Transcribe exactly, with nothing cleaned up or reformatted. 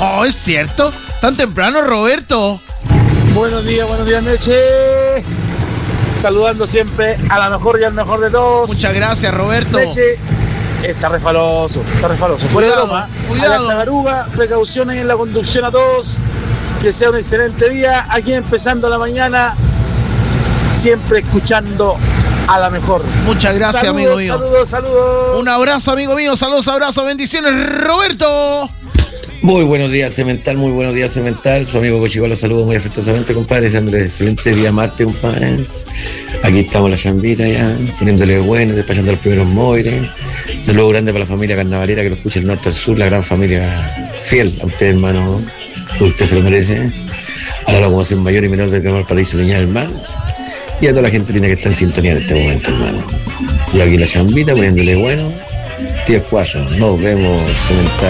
Oh, es cierto. Tan temprano, Roberto. Buenos días, buenos días, noche. Saludando siempre a la mejor y al mejor de todos. Muchas gracias, Roberto. Meche, está refaloso, está refaloso. Fuera de broma. Cuidado. A la taruga, precauciones en la conducción a todos. Que sea un excelente día. Aquí empezando la mañana, siempre escuchando a la mejor. Muchas gracias, saludos, amigo mío. Saludos, saludos. Un abrazo, amigo mío. Saludos, abrazos, bendiciones, Roberto. Muy buenos días, Cemental, muy buenos días, Cemental. Su amigo Cochico lo saludo muy afectuosamente, compadre. Deseándole excelente día martes, compadre. Aquí estamos en la chambita ya, poniéndole bueno, despachando los primeros moires. Saludo grande para la familia carnavalera que lo escucha del norte al sur, la gran familia fiel a usted, hermano. Usted se lo merece. A la locomoción mayor y menor del Gran Paraíso Viña del Mar. Y a toda la gente que tiene que estar en sintonía en este momento, hermano. Y aquí la chambita poniéndole bueno. diez cuatro, nos vemos, Cemental.